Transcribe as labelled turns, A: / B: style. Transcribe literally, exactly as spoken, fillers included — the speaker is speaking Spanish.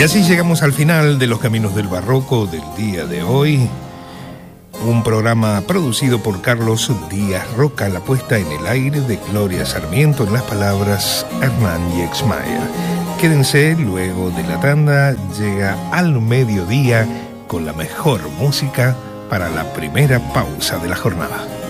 A: Y así llegamos al final de Los Caminos del Barroco del día de hoy. Un programa producido por Carlos Díaz Roca, la puesta en el aire de Gloria Sarmiento, en las palabras Hernán Yexmayer. Quédense, luego de la tanda llega Al Mediodía con la mejor música para la primera pausa de la jornada.